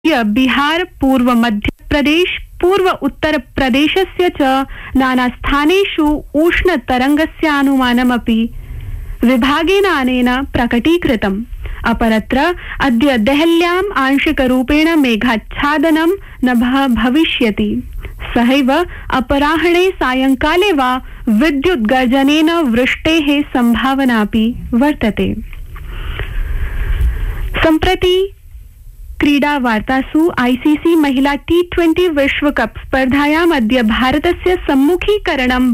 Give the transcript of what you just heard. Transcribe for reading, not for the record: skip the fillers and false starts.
बिहार, पूर्व मध्यप्रदेश, पूर्व उत्तरप्रदेशस्य च नानास्थानेषु उष्णतरङ्गस्यानुमानमपि विभागेन अनेन प्रकटीकृतम्। अपरत्र अद्य देहल्याम् आंशिकरूपेण मेघाच्छादनं न भविष्यति। सहैव अपराह्णे सायंकाले वा विद्युद्गर्जनेन वृष्टेः संभावनापि वर्तते। सम्प्रति क्रीडा वार्तासु आईसीसी महिला T20 विश्वकप स्पर्धायाम् अद्य भारतस्य सम्मुखीकरणं